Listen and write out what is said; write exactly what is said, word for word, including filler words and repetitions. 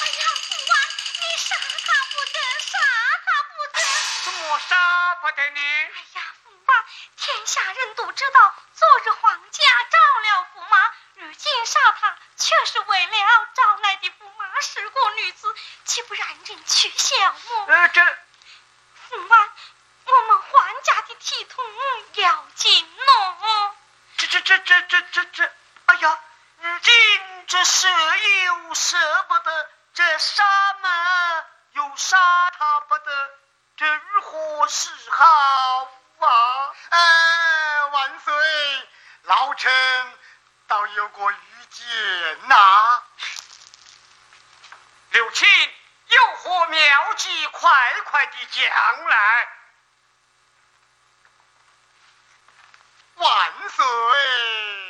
呀，父王，你杀他不得，杀他不得！ 怎么杀不得呢？ 哎呀，父王，天下人都知道，昨日皇家找了驸马，如今杀他，却是为了找来的驸马是个女子，岂不让人取笑么？ 呃，这父王，我们皇家的体统要紧喏。 这这这这这这这，哎呀，今这舍又舍不得，这杀嘛又杀他不得，这如何是好啊？ 哎，万岁！老臣倒有个愚见呐。 刘钦有何妙计，快快地讲来。 万岁！